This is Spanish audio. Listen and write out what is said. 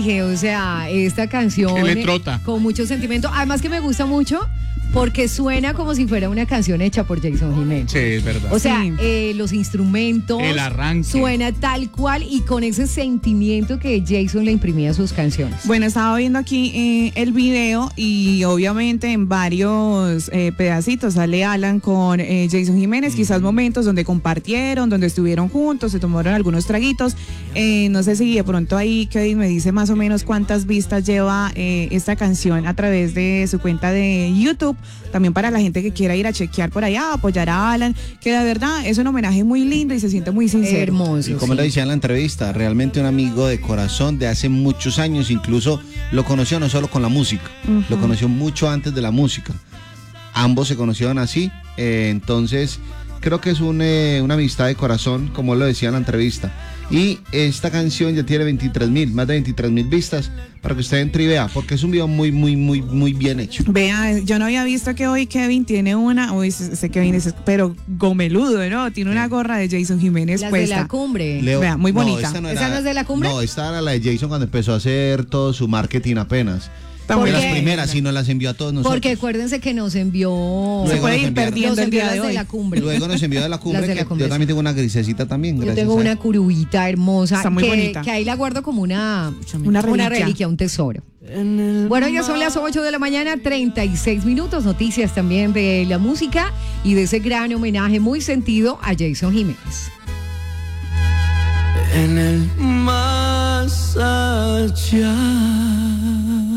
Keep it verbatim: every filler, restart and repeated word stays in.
dije, o sea, esta canción que le trota. Con mucho sentimiento, además que me gusta mucho porque suena como si fuera una canción hecha por Jason Jiménez. Sí, es verdad. O sea, Sí. eh, los instrumentos, el arranque suena tal cual y con ese sentimiento que Jason le imprimía a sus canciones. Bueno, estaba viendo aquí eh, el video y obviamente en varios eh, pedacitos sale Alan con eh, Jason Jiménez, mm. quizás momentos donde compartieron, donde estuvieron juntos, se tomaron algunos traguitos. Eh, no sé si de pronto ahí Kevin me dice más o menos cuántas vistas lleva eh, esta canción a través de su cuenta de YouTube. También para la gente que quiera ir a chequear por allá, apoyar a Alan, que de verdad es un homenaje muy lindo y se siente muy sincero. Hermoso. Y como sí. lo decía en la entrevista, realmente un amigo de corazón de hace muchos años, incluso lo conoció no solo con la música, uh-huh. lo conoció mucho antes de la música. Ambos se conocieron así, eh, entonces creo que es un, eh, una amistad de corazón, como lo decía en la entrevista. Y esta canción ya tiene veintitrés mil, más de veintitrés mil vistas, para que usted entre y vea, porque es un video muy, muy, muy, muy bien hecho. Vea, yo no había visto que hoy Kevin tiene una, uy, ese Kevin es, pero gomeludo, ¿no? Tiene una gorra de Jason Jiménez Las puesta. de la cumbre. Leo, Vea, muy bonita. No, esta no, era, ¿Esa no es de la cumbre? No, esta era la de Jason cuando empezó a hacer todo su marketing apenas. De las primeras, y nos las envió a todos nosotros. Porque acuérdense que nos envió. Se puede ir perdiendo el día de las hoy. de la cumbre. Luego nos envió de la cumbre, de la que cumbre. yo también tengo una grisecita también. Yo tengo una curubita hermosa. Está muy que, bonita. Que ahí la guardo como una, una, reliquia. una reliquia, un tesoro. Bueno, ya son las ocho de la mañana, treinta y seis minutos. Noticias también de la música y de ese gran homenaje muy sentido a Jason Jiménez. En el más allá.